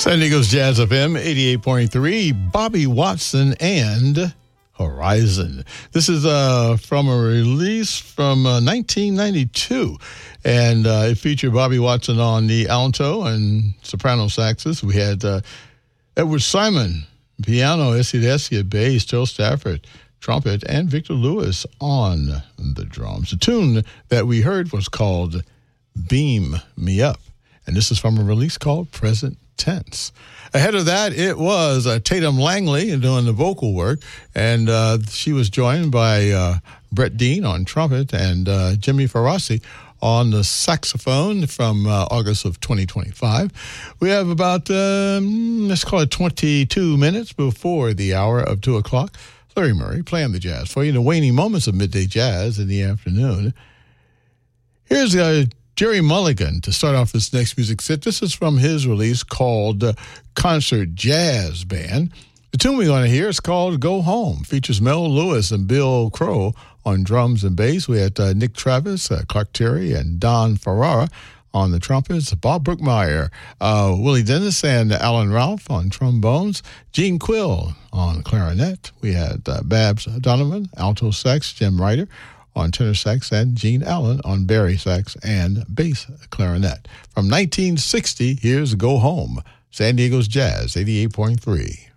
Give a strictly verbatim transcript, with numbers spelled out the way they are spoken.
San Diego's Jazz F M eighty-eight point three, Bobby Watson and Horizon. This is uh, from a release from uh, nineteen ninety-two, and uh, it featured Bobby Watson on the alto and soprano saxes. We had uh, Edward Simon, piano, Essie Dessie, bass, Joe Stafford, trumpet, and Victor Lewis on the drums. The tune that we heard was called Beam Me Up, and this is from a release called Present Tense. Ahead of that, it was uh, Tatum Langley doing the vocal work, and uh, she was joined by uh, Brett Dean on trumpet and uh, Jimmy Ferrassi on the saxophone from uh, August of twenty twenty-five. We have about, um, let's call it twenty-two minutes before the hour of two o'clock. Larry Murray playing the jazz for you, the waning moments of midday jazz in the afternoon. Here's uh, Jerry Mulligan to start off this next music set. This is from his release called uh, Concert Jazz Band. The tune we're going to hear is called Go Home. Features Mel Lewis and Bill Crow on drums and bass. We had uh, Nick Travis, uh, Clark Terry, and Don Ferrara on the trumpets. Bob Brookmeyer, uh, Willie Dennis, and Alan Ralph on trombones. Gene Quill on clarinet. We had uh, Babs Donovan, alto sax, Jim Ryder on tenor sax, and Gene Allen on bari sax and bass clarinet. From nineteen sixty, here's Go Home, San Diego's Jazz, eighty-eight point three.